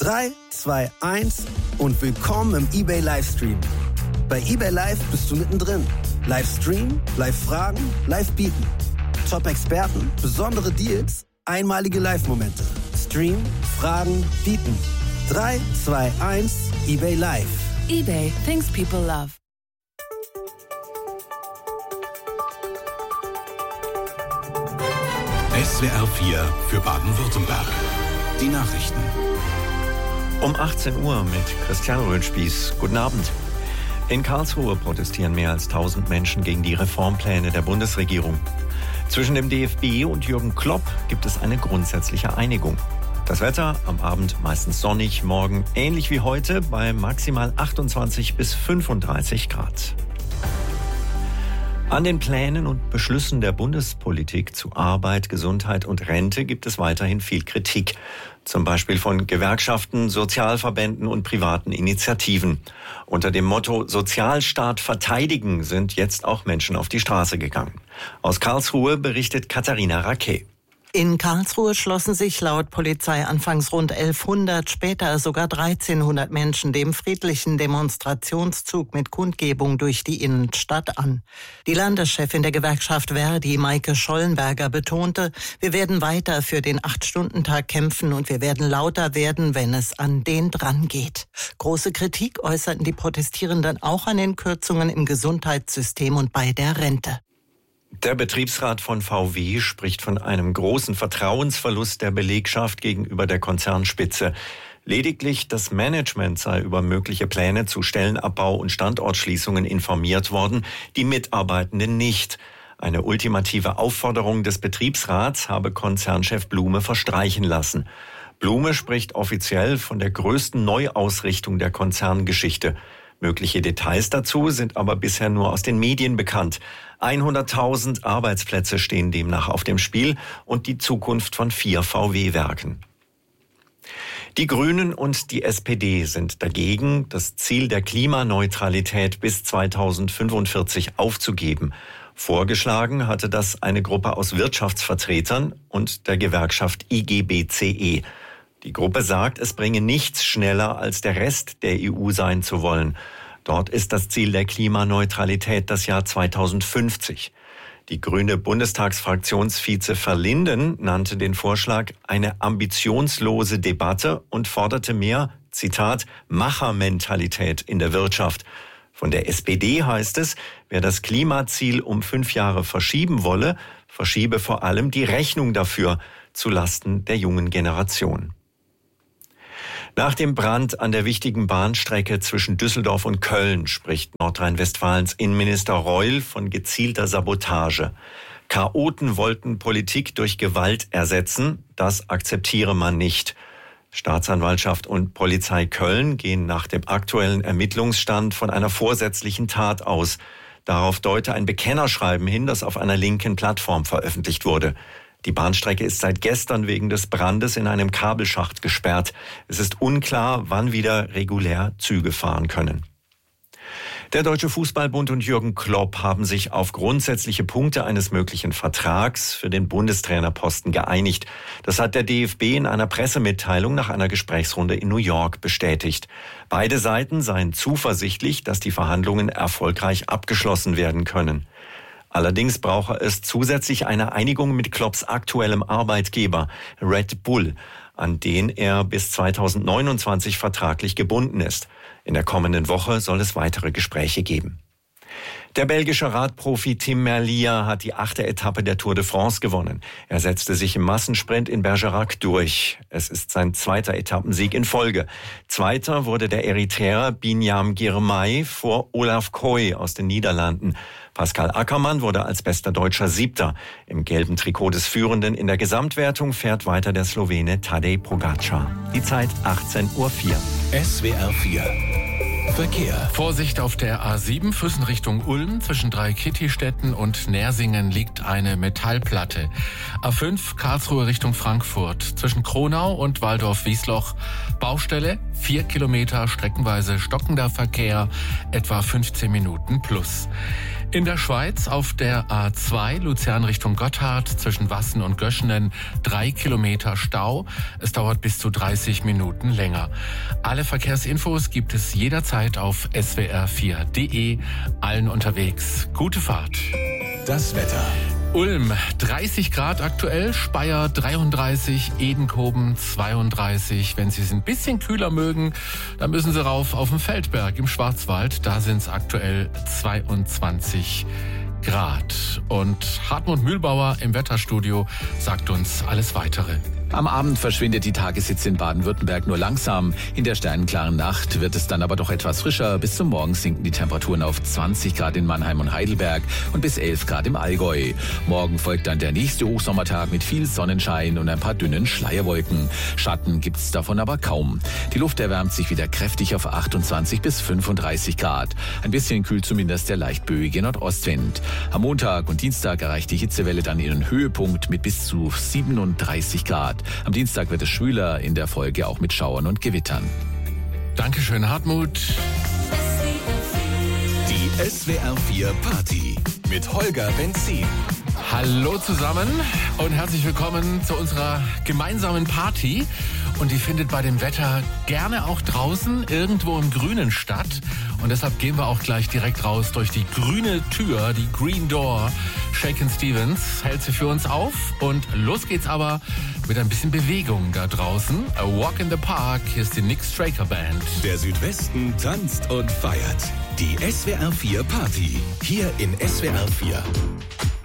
3, 2, 1 und willkommen im eBay Livestream. Bei eBay Live bist du mittendrin. Livestream, Live-Fragen, Live-Bieten. Top-Experten, besondere Deals, einmalige Live-Momente. Stream, Fragen, Bieten. 3, 2, 1, eBay Live. eBay, things people love. SWR 4 für Baden-Württemberg. Die Nachrichten. Um 18 Uhr mit Christian Röhnspieß. Guten Abend. In Karlsruhe protestieren mehr als 1000 Menschen gegen die Reformpläne der Bundesregierung. Zwischen dem DFB und Jürgen Klopp gibt es eine grundsätzliche Einigung. Das Wetter am Abend meistens sonnig, morgen ähnlich wie heute bei maximal 28 bis 35 Grad. An den Plänen und Beschlüssen der Bundespolitik zu Arbeit, Gesundheit und Rente gibt es weiterhin viel Kritik. Zum Beispiel von Gewerkschaften, Sozialverbänden und privaten Initiativen. Unter dem Motto Sozialstaat verteidigen sind jetzt auch Menschen auf die Straße gegangen. Aus Karlsruhe berichtet Katharina Raquet. In Karlsruhe schlossen sich laut Polizei anfangs rund 1100, später sogar 1300 Menschen dem friedlichen Demonstrationszug mit Kundgebung durch die Innenstadt an. Die Landeschefin der Gewerkschaft Verdi, Maike Schollenberger, betonte, wir werden weiter für den 8-Stunden-Tag kämpfen und wir werden lauter werden, wenn es an den dran geht. Große Kritik äußerten die Protestierenden auch an den Kürzungen im Gesundheitssystem und bei der Rente. Der Betriebsrat von VW spricht von einem großen Vertrauensverlust der Belegschaft gegenüber der Konzernspitze. Lediglich das Management sei über mögliche Pläne zu Stellenabbau und Standortschließungen informiert worden, die Mitarbeitenden nicht. Eine ultimative Aufforderung des Betriebsrats habe Konzernchef Blume verstreichen lassen. Blume spricht offiziell von der größten Neuausrichtung der Konzerngeschichte. Mögliche Details dazu sind aber bisher nur aus den Medien bekannt. 100.000 Arbeitsplätze stehen demnach auf dem Spiel und die Zukunft von 4 VW-Werken. Die Grünen und die SPD sind dagegen, das Ziel der Klimaneutralität bis 2045 aufzugeben. Vorgeschlagen hatte das eine Gruppe aus Wirtschaftsvertretern und der Gewerkschaft IGBCE. Die Gruppe sagt, es bringe nichts schneller als der Rest der EU sein zu wollen. Dort ist das Ziel der Klimaneutralität das Jahr 2050. Die grüne Bundestagsfraktionsvize Verlinden nannte den Vorschlag eine ambitionslose Debatte und forderte mehr, Zitat, Machermentalität in der Wirtschaft. Von der SPD heißt es, wer das Klimaziel um 5 Jahre verschieben wolle, verschiebe vor allem die Rechnung dafür zulasten der jungen Generation. Nach dem Brand an der wichtigen Bahnstrecke zwischen Düsseldorf und Köln spricht Nordrhein-Westfalens Innenminister Reul von gezielter Sabotage. Chaoten wollten Politik durch Gewalt ersetzen, das akzeptiere man nicht. Staatsanwaltschaft und Polizei Köln gehen nach dem aktuellen Ermittlungsstand von einer vorsätzlichen Tat aus. Darauf deute ein Bekennerschreiben hin, das auf einer linken Plattform veröffentlicht wurde. Die Bahnstrecke ist seit gestern wegen des Brandes in einem Kabelschacht gesperrt. Es ist unklar, wann wieder regulär Züge fahren können. Der Deutsche Fußballbund und Jürgen Klopp haben sich auf grundsätzliche Punkte eines möglichen Vertrags für den Bundestrainerposten geeinigt. Das hat der DFB in einer Pressemitteilung nach einer Gesprächsrunde in New York bestätigt. Beide Seiten seien zuversichtlich, dass die Verhandlungen erfolgreich abgeschlossen werden können. Allerdings brauche es zusätzlich eine Einigung mit Klopps aktuellem Arbeitgeber Red Bull, an den er bis 2029 vertraglich gebunden ist. In der kommenden Woche soll es weitere Gespräche geben. Der belgische Radprofi Tim Merlier hat die 8. Etappe der Tour de France gewonnen. Er setzte sich im Massensprint in Bergerac durch. Es ist sein 2. Etappensieg in Folge. Zweiter wurde der Eritreer Binyam Girmay vor Olaf Koy aus den Niederlanden. Pascal Ackermann wurde als bester Deutscher 7. Im gelben Trikot des Führenden in der Gesamtwertung fährt weiter der Slowene Tadej Pogačar. Die Zeit 18:04 Uhr. SWR 4 Verkehr. Vorsicht auf der A7 Füssen Richtung Ulm. Zwischen Dreikitti-Städten und Nersingen liegt eine Metallplatte. A5 Karlsruhe Richtung Frankfurt. Zwischen Kronau und Waldorf-Wiesloch Baustelle. 4 Kilometer streckenweise stockender Verkehr, etwa 15 Minuten plus. In der Schweiz auf der A2 Luzern Richtung Gotthard zwischen Wassen und Göschenen 3 Kilometer Stau. Es dauert bis zu 30 Minuten länger. Alle Verkehrsinfos gibt es jederzeit auf swr4.de. Allen unterwegs. Gute Fahrt. Das Wetter. Ulm 30 Grad aktuell, Speyer 33, Edenkoben 32. Wenn Sie es ein bisschen kühler mögen, dann müssen Sie rauf auf den Feldberg im Schwarzwald. Da sind es aktuell 22 Grad. Und Hartmut Mühlbauer im Wetterstudio sagt uns alles Weitere. Am Abend verschwindet die Tageshitze in Baden-Württemberg nur langsam. In der sternenklaren Nacht wird es dann aber doch etwas frischer. Bis zum Morgen sinken die Temperaturen auf 20 Grad in Mannheim und Heidelberg und bis 11 Grad im Allgäu. Morgen folgt dann der nächste Hochsommertag mit viel Sonnenschein und ein paar dünnen Schleierwolken. Schatten gibt's davon aber kaum. Die Luft erwärmt sich wieder kräftig auf 28 bis 35 Grad. Ein bisschen kühlt zumindest der leicht böige Nordostwind. Am Montag und Dienstag erreicht die Hitzewelle dann ihren Höhepunkt mit bis zu 37 Grad. Am Dienstag wird es schwüler, in der Folge auch mit Schauern und Gewittern. Dankeschön, Hartmut. Die SWR4 Party mit Holger Benzin. Hallo zusammen und herzlich willkommen zu unserer gemeinsamen Party. Und die findet bei dem Wetter gerne auch draußen, irgendwo im Grünen statt. Und deshalb gehen wir auch gleich direkt raus durch die grüne Tür, die Green Door. Shakin' Stevens hält sie für uns auf. Und los geht's aber mit ein bisschen Bewegung da draußen. A Walk in the Park, hier ist die Nick Straker Band. Der Südwesten tanzt und feiert. Die SWR4 Party. Hier in SWR4.